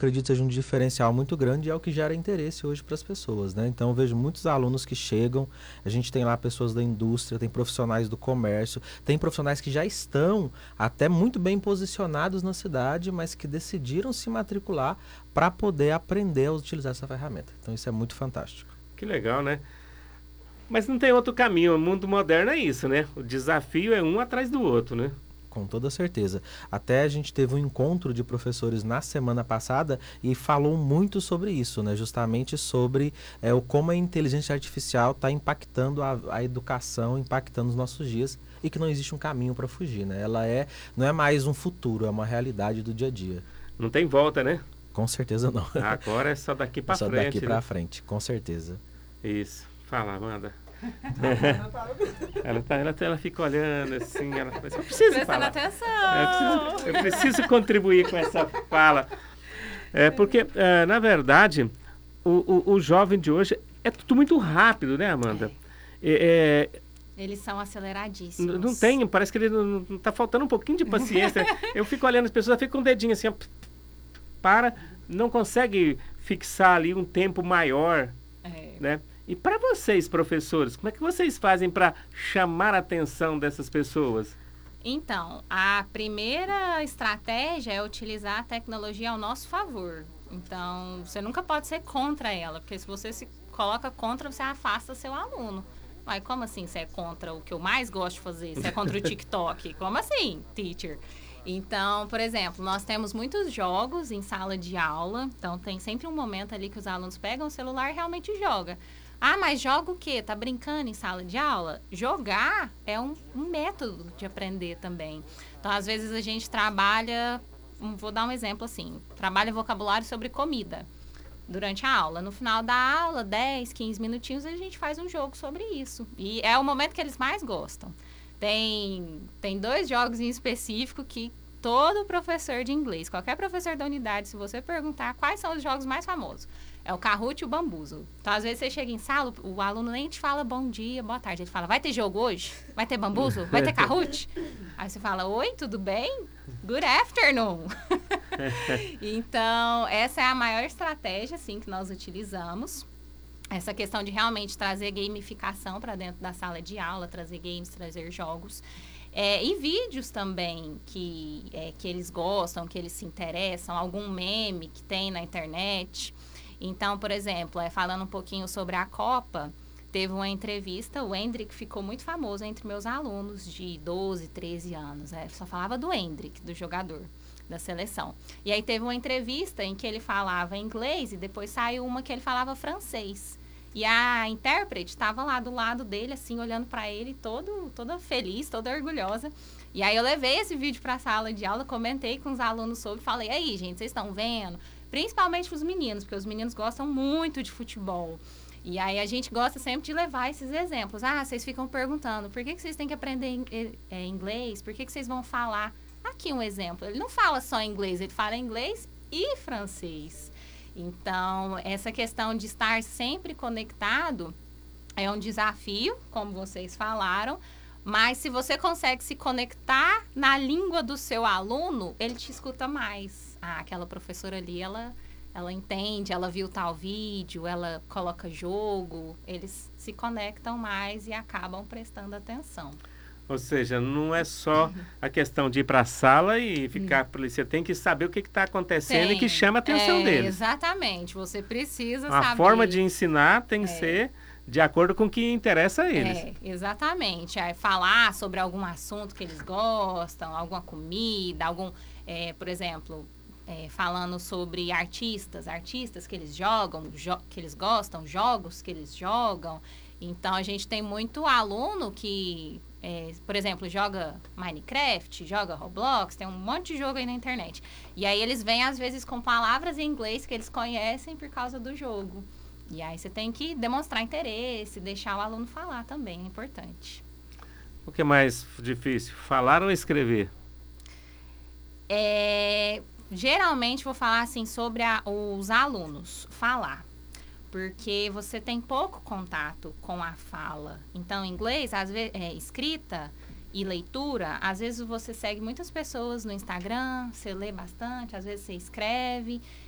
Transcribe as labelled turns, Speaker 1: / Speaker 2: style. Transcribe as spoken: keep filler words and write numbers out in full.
Speaker 1: acredito seja um diferencial muito grande e é o que gera interesse hoje para as pessoas, né? Então eu vejo muitos alunos que chegam, a gente tem lá pessoas da indústria, tem profissionais do comércio, tem profissionais que já estão até muito bem posicionados na cidade, mas que decidiram se matricular para poder aprender a utilizar essa ferramenta. Então isso é muito fantástico.
Speaker 2: Que legal, né? Mas não tem outro caminho, o mundo moderno é isso, né? O desafio é um atrás do outro, né?
Speaker 1: Com toda certeza. Até a gente teve um encontro de professores na semana passada e falou muito sobre isso, né? Justamente sobre é, o, como a inteligência artificial está impactando a, a educação, impactando os nossos dias e que não existe um caminho para fugir, né? Ela é, não é mais um futuro, é uma realidade do dia a dia.
Speaker 2: Não tem volta, né?
Speaker 1: Com certeza não.
Speaker 2: Agora é só daqui para
Speaker 1: é só
Speaker 2: frente.
Speaker 1: Só daqui para
Speaker 2: né?
Speaker 1: frente, com certeza.
Speaker 2: Isso. Fala, Amanda. ela, tá, ela, ela fica olhando assim, ela fala assim, eu preciso
Speaker 3: Prestando
Speaker 2: falar.
Speaker 3: atenção.
Speaker 2: Eu preciso, eu preciso contribuir com essa fala. É, porque, é, na verdade, o, o, o jovem de hoje é tudo muito rápido, né, Amanda? É, é,
Speaker 3: Eles são aceleradíssimos.
Speaker 2: Não tem, parece que ele não, não tá faltando um pouquinho de paciência. Eu fico olhando as pessoas, fica com o dedinho assim, ó, para, não consegue fixar ali um tempo maior,
Speaker 3: É.
Speaker 2: né? E para vocês, professores, como é que vocês fazem para chamar a atenção dessas pessoas?
Speaker 3: Então, a primeira estratégia é utilizar a tecnologia ao nosso favor. Então, você nunca pode ser contra ela, porque se você se coloca contra, você afasta seu aluno. Mas como assim você é contra o que eu mais gosto de fazer? Você é contra o TikTok? Como assim, teacher? Então, por exemplo, nós temos muitos jogos em sala de aula. Então, tem sempre um momento ali que os alunos pegam o celular e realmente jogam. Ah, mas joga o quê? Tá brincando em sala de aula? Jogar é um, um método de aprender também. Então, às vezes, a gente trabalha... Vou dar um exemplo assim. Trabalha vocabulário sobre comida durante a aula. No final da aula, dez, quinze minutinhos, a gente faz um jogo sobre isso. E é o momento que eles mais gostam. Tem, tem dois jogos em específico que todo professor de inglês, qualquer professor da unidade, se você perguntar quais são os jogos mais famosos, é o Kahoot e o Bambuzo. Então, às vezes, você chega em sala, o aluno nem te fala bom dia, boa tarde. Ele fala, vai ter jogo hoje? Vai ter Bambuzo? Vai ter Kahoot? Aí você fala, oi, tudo bem? Good afternoon. Então, essa é a maior estratégia, assim, que nós utilizamos. Essa questão de realmente trazer gamificação para dentro da sala de aula, trazer games, trazer jogos. É, e vídeos também que, é, que eles gostam, que eles se interessam, algum meme que tem na internet. Então, por exemplo, é, falando um pouquinho sobre a Copa, teve uma entrevista, o Endrick ficou muito famoso entre meus alunos de doze, treze anos. É, só falava do Endrick, do jogador da seleção. E aí teve uma entrevista em que ele falava inglês e depois saiu uma que ele falava francês. E a intérprete estava lá do lado dele, assim, olhando para ele, todo, toda feliz, toda orgulhosa. E aí eu levei esse vídeo para a sala de aula, comentei com os alunos sobre, falei, aí, gente, vocês estão vendo? Principalmente os meninos, porque os meninos gostam muito de futebol. E aí a gente gosta sempre de levar esses exemplos. Ah, vocês ficam perguntando, por que, que vocês têm que aprender é, inglês? Por que, que vocês vão falar? Aqui um exemplo, ele não fala só inglês, ele fala inglês e francês. Então, essa questão de estar sempre conectado é um desafio, como vocês falaram, mas se você consegue se conectar na língua do seu aluno, ele te escuta mais. Ah, aquela professora ali, ela, ela entende, ela viu tal vídeo, ela coloca jogo, eles se conectam mais e acabam prestando atenção.
Speaker 2: Ou seja, não é só a questão de ir para a sala e ficar por ali. Você tem que saber o que está acontecendo tem, e que chama a atenção
Speaker 3: é,
Speaker 2: deles.
Speaker 3: Exatamente. Você precisa
Speaker 2: a
Speaker 3: saber.
Speaker 2: A forma de ensinar tem que é. ser de acordo com o que interessa a eles.
Speaker 3: É, exatamente. É, falar sobre algum assunto que eles gostam, alguma comida, algum... É, por exemplo, é, falando sobre artistas, artistas que eles jogam, jo que eles gostam, jogos que eles jogam. Então, a gente tem muito aluno que... É, por exemplo, joga Minecraft, joga Roblox, tem um monte de jogo aí na internet. E aí eles vêm, às vezes, com palavras em inglês que eles conhecem por causa do jogo. E aí você tem que demonstrar interesse, deixar o aluno falar também, é importante.
Speaker 2: O que é mais difícil, falar ou escrever?
Speaker 3: É, geralmente, vou falar assim sobre a, os alunos, falar. Porque você tem pouco contato com a fala. Então, inglês, às vezes, é, escrita e leitura, às vezes você segue muitas pessoas no Instagram, você lê bastante, às vezes você escreve.